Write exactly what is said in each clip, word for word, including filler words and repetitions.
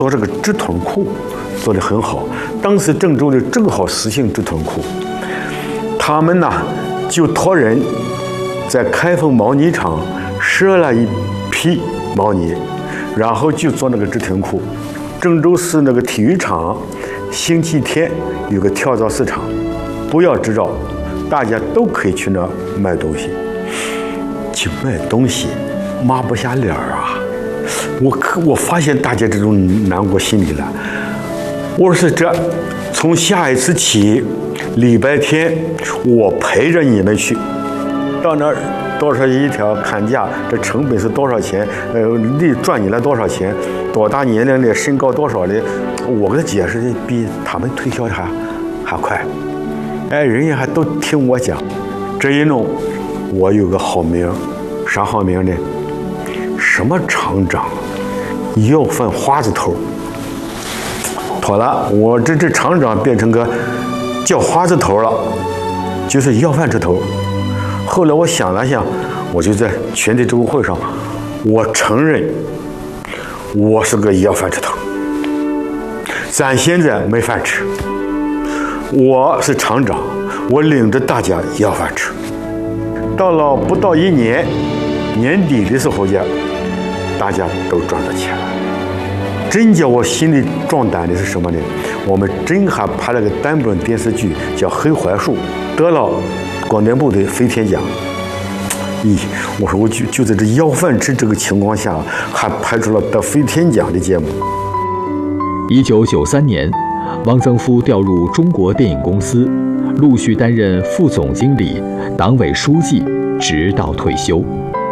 做这个直屯库做得很好。当时郑州的正好实行直屯库，他们呢就托人在开封毛泥厂赊了一批毛泥，然后就做那个直屯库。郑州市那个体育场星期天有个跳蚤市场，不要执照，大家都可以去那卖东西。去卖东西抹不下脸啊！我可我发现大家这种难过心理了。我说这从下一次起，礼拜天我陪着你们去，到那儿多少一条砍价，这成本是多少钱？呃，利赚你了多少钱？多大年龄的，身高多少的？我给他解释的比他们推销的还还快。哎，人家还都听我讲。这一弄，我有个好名，啥好名呢？什么厂长？要饭花子头。妥了，我这这厂长变成个叫花子头了，就是要饭之头。后来我想了想，我就在全体周会上，我承认我是个要饭之头。咱现在没饭吃，我是厂长，我领着大家要饭吃。到了不到一年年底的时候呀，大家都赚到钱了。真叫我心里壮胆的是什么呢？我们真还拍了个单本电视剧，叫《黑槐树》，得了广电部的飞天奖。咦，我说我就就在这要饭吃这个情况下，还拍出了得飞天奖的节目。 一九九三年，汪曾夫调入中国电影公司，陆续担任副总经理、党委书记，直到退休。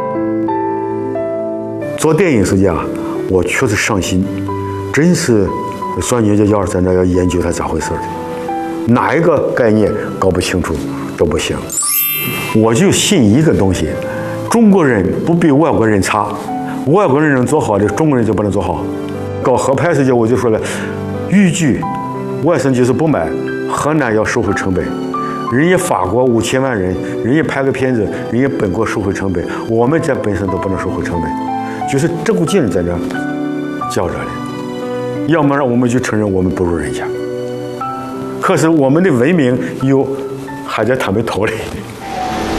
做电影时间啊，我确实上心，真是算你这要是在那要研究它咋回事的，哪一个概念搞不清楚都不行。我就信一个东西，中国人不比外国人差，外国人能做好的，中国人就不能做好。搞合拍时间我就说了，豫剧外省就是不买，河南要收回成本。人家法国五千万人，人家拍个片子，人家本国收回成本，我们在本省都不能收回成本，就是这股劲在这较着的。要么让我们就承认我们不如人家，可是我们的文明又还在他们头里。